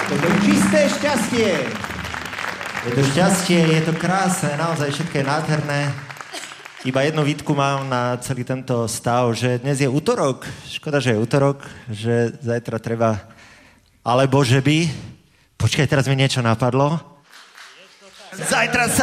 Toto je čisté šťastie. Je to šťastie, je to krásne, naozaj všetko je nádherné. Iba jednu výtku mám na celý tento stav, že dnes je útorok. Škoda, že je útorok, že zajtra treba... Alebo že by... Počkaj, teraz mi niečo napadlo. Zajtra sa